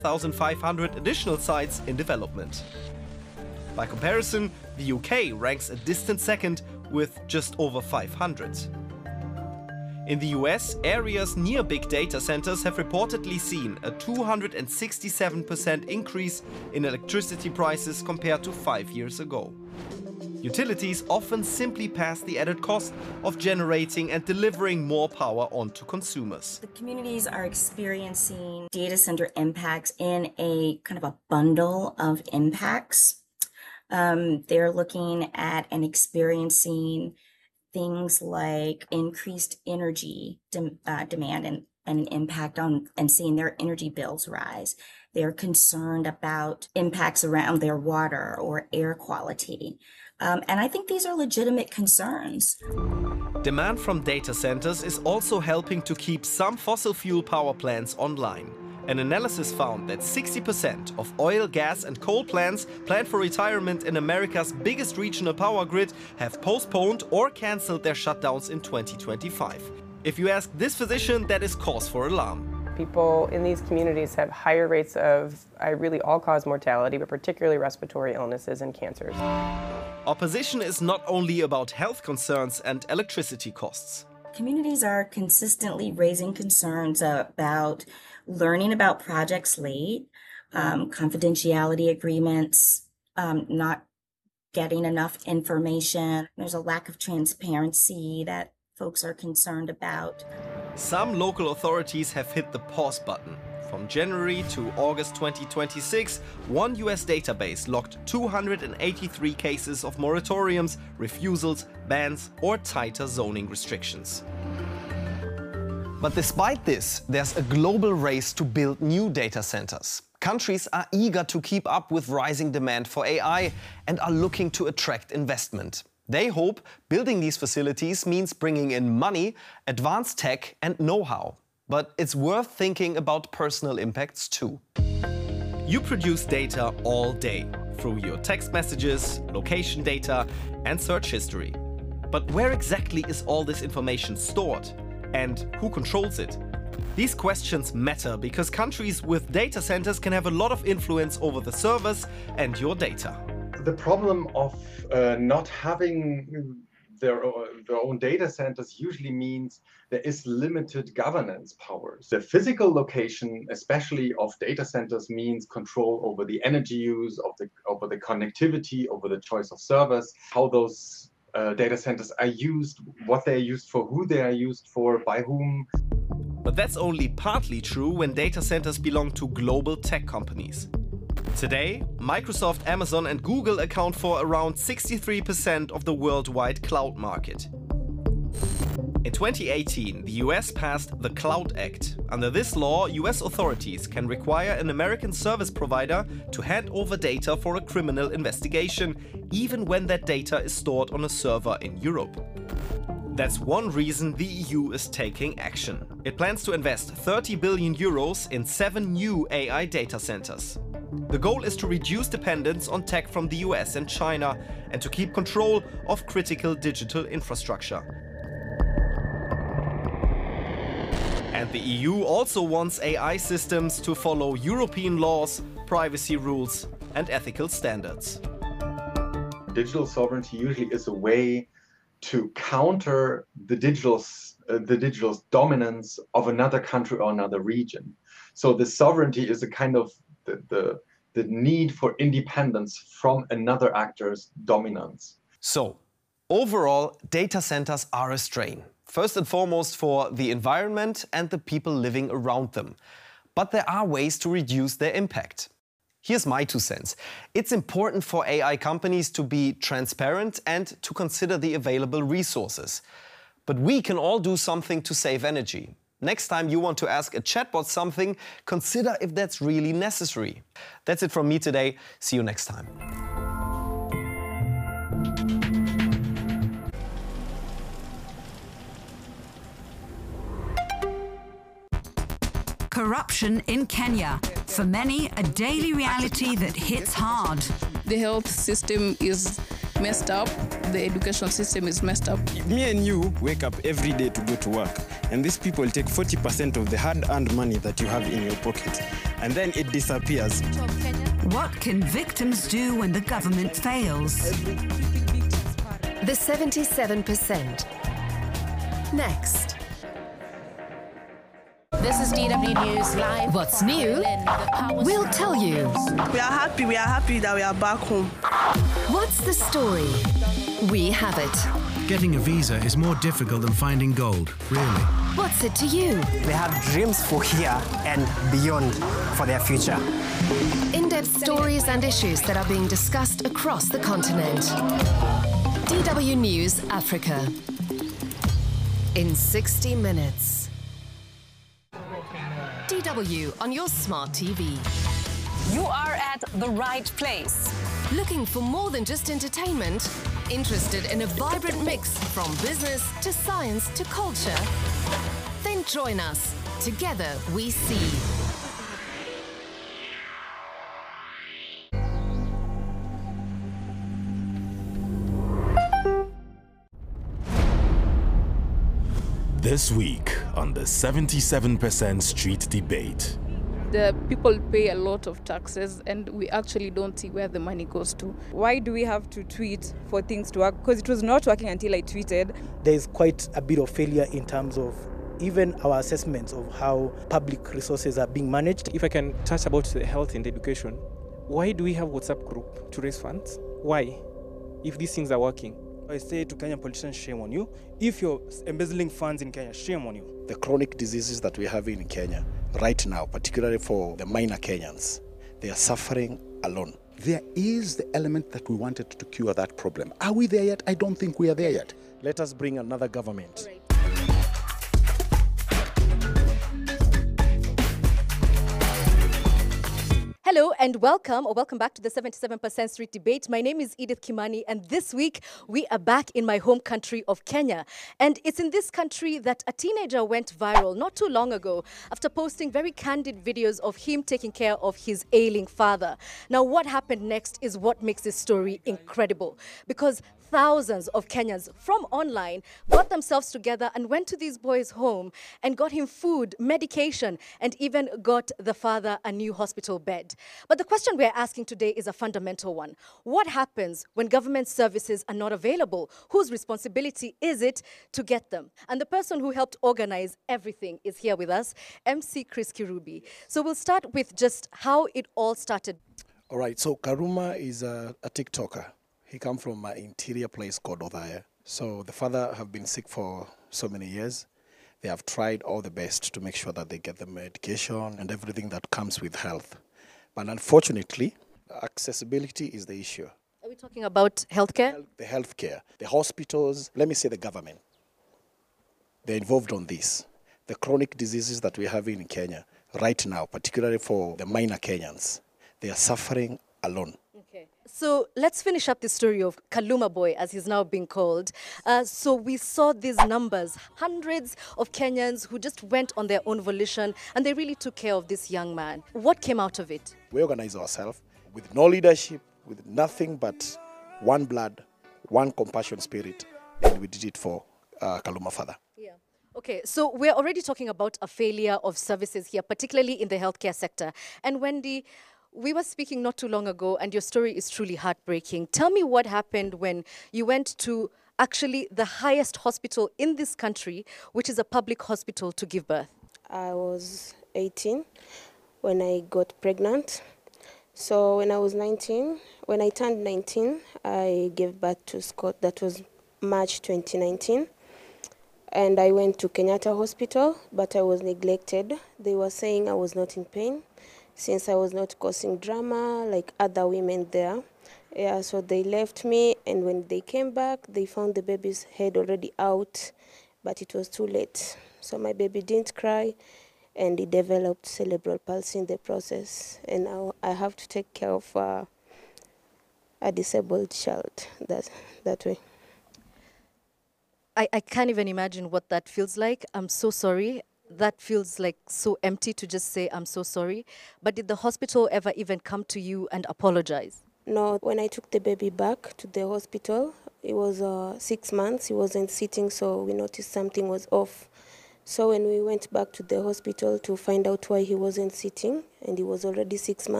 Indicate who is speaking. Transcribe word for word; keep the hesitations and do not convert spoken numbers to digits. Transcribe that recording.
Speaker 1: one thousand five hundred additional sites in development. By comparison, the U K ranks a distant second with just over five hundred. In the U S, areas near big data centers have reportedly seen a two hundred sixty-seven percent increase in electricity prices compared to five years ago. Utilities often simply pass the added cost of generating and delivering more power onto consumers.
Speaker 2: The communities are experiencing data center impacts in a kind of a bundle of impacts. Um, they're looking at and experiencing things like increased energy de uh, demand and, and an impact on and seeing their energy bills rise. They're concerned about impacts around their water or air quality. Um, and I think these are legitimate concerns.
Speaker 1: Demand from data centers is also helping to keep some fossil fuel power plants online. An analysis found that sixty percent of oil, gas and coal plants planned for retirement in America's biggest regional power grid have postponed or cancelled their shutdowns in twenty twenty-five. If you ask this physician, that is cause for alarm.
Speaker 3: People in these communities have higher rates of uh, really all-cause mortality, but particularly respiratory illnesses and cancers.
Speaker 1: Opposition is not only about health concerns and electricity costs.
Speaker 2: Communities are consistently raising concerns about learning about projects late, um, confidentiality agreements, um, not getting enough information. There's a lack of transparency that folks are concerned about.
Speaker 1: Some local authorities have hit the pause button. From January to August twenty twenty-six, one U S database logged two hundred eighty-three cases of moratoriums, refusals, bans or tighter zoning restrictions. But despite this, there's a global race to build new data centers. Countries are eager to keep up with rising demand for A I and are looking to attract investment. They hope building these facilities means bringing in money, advanced tech and know-how. But it's worth thinking about personal impacts too. You produce data all day through your text messages, location data and search history. But where exactly is all this information stored? And who controls it? These questions matter because countries with data centers can have a lot of influence over the servers and your data.
Speaker 4: The problem of uh, not having their, their own data centers usually means there is limited governance powers. The physical location, especially of data centers, means control over the energy use, of the, over the connectivity, over the choice of servers, how those uh, data centers are used, what they're used for, who they are used for, by whom.
Speaker 1: But that's only partly true when data centers belong to global tech companies. Today, Microsoft, Amazon and Google account for around sixty-three percent of the worldwide cloud market. In twenty eighteen, the U S passed the Cloud Act. Under this law, U S authorities can require an American service provider to hand over data for a criminal investigation, even when that data is stored on a server in Europe. That's one reason the E U is taking action. It plans to invest thirty billion euros in seven new A I data centers. The goal is to reduce dependence on tech from the U S and China and to keep control of critical digital infrastructure. And the E U also wants A I systems to follow European laws, privacy rules and ethical standards.
Speaker 4: Digital sovereignty usually is a way to counter the digital, uh, the digital dominance of another country or another region. So the sovereignty is a kind of the, the, the need for independence from another actor's dominance.
Speaker 1: So, overall, data centers are a strain. First and foremost for the environment and the people living around them. But there are ways to reduce their impact. Here's my two cents. It's important for A I companies to be transparent and to consider the available resources. But we can all do something to save energy. Next time you want to ask a chatbot something, consider if that's really necessary. That's it from me today. See you next time.
Speaker 5: Corruption in Kenya. For many, a daily reality that hits hard.
Speaker 6: The health system is messed up. The educational system is messed up.
Speaker 7: Me and you wake up every day to go to work. And these people take forty percent of the hard-earned money that you have in your pocket, and then it disappears.
Speaker 5: What can victims do when the government fails?
Speaker 8: The seventy-seven percent. Next.
Speaker 9: This is D W News Live.
Speaker 8: What's new? We'll tell you.
Speaker 10: We are happy, we are happy that we are back home.
Speaker 8: What's the story? We have it.
Speaker 11: Getting a visa is more difficult than finding gold, really.
Speaker 8: What's it to you?
Speaker 12: They have dreams for here and beyond for their future.
Speaker 8: In-depth stories and issues that are being discussed across the continent. D W News Africa. In sixty minutes. D W on your smart T V.
Speaker 13: You are at the right place.
Speaker 8: Looking for more than just entertainment? Interested in a vibrant mix from business to science to culture? Then join us. Together we see.
Speaker 14: This week on the seventy-seven percent Street Debate.
Speaker 6: The people pay a lot of taxes and we actually don't see where the money goes to.
Speaker 15: Why do we have to tweet for things to work? Because it was not working until I tweeted.
Speaker 16: There is quite a bit of failure in terms of even our assessments of how public resources are being managed.
Speaker 17: If I can touch about the health and education, why do we have WhatsApp group to raise funds? Why? If these things are working.
Speaker 18: I say to Kenyan politicians, shame on you. If you're embezzling funds in Kenya, shame on you.
Speaker 19: The chronic diseases that we have in Kenya right now, particularly for the minor Kenyans, they are suffering alone.
Speaker 20: There is the element that we wanted to cure that problem. Are we there yet? I don't think we are there yet.
Speaker 19: Let us bring another government.
Speaker 21: Hello and welcome or welcome back to the seventy-seven percent Street Debate. My name is Edith Kimani and this week we are back in my home country of Kenya. And it's in this country that a teenager went viral not too long ago after posting very candid videos of him taking care of his ailing father. Now what happened next is what makes this story incredible, because thousands of Kenyans from online got themselves together and went to this boy's home and got him food, medication, and even got the father a new hospital bed. But the question we're asking today is a fundamental one. What happens when government services are not available? Whose responsibility is it to get them? And the person who helped organize everything is here with us, M C Chris Kirubi. So we'll start with just how it all started.
Speaker 19: All right, so Karuma is a, a TikToker. He comes from an interior place called Othaya. So the father have been sick for so many years. They have tried all the best to make sure that they get the medication and everything that comes with health. But unfortunately, accessibility is the issue.
Speaker 21: Are we talking about healthcare?
Speaker 19: The healthcare, the hospitals, let me say the government. They're involved on this. The chronic diseases that we have in Kenya right now, particularly for the minor Kenyans, they are suffering alone.
Speaker 21: So let's finish up the story of Kaluma Boy, as he's now being called. Uh, so we saw these numbers, hundreds of Kenyans who just went on their own volition and they really took care of this young man. What came out of it?
Speaker 19: We organized ourselves with no leadership, with nothing but one blood, one compassion spirit, and we did it for uh, Kaluma father.
Speaker 21: Yeah. Okay, so we're already talking about a failure of services here, particularly in the healthcare sector. And Wendy, we were speaking not too long ago, and your story is truly heartbreaking. Tell me what happened when you went to actually the highest hospital in this country, which is a public hospital, to give birth.
Speaker 22: I was eighteen when I got pregnant. So when I was nineteen, when I turned nineteen, I gave birth to Scott. That was March twenty nineteen. And I went to Kenyatta Hospital, but I was neglected. They were saying I was not in pain, since I was not causing drama like other women there. Yeah, so they left me, and when they came back, they found the baby's head already out, but it was too late. So my baby didn't cry, and he developed cerebral palsy in the process. And now I have to take care of uh, a disabled child that, that way.
Speaker 21: I, I can't even imagine what that feels like. I'm so sorry. That feels like so empty to just say, I'm so sorry. But did the hospital ever even come to you and apologize?
Speaker 22: No, when I took the baby back to the hospital, it was uh, six months. He wasn't sitting, so we noticed something was off. So when we went back to the hospital to find out why he wasn't sitting, and he was already six months.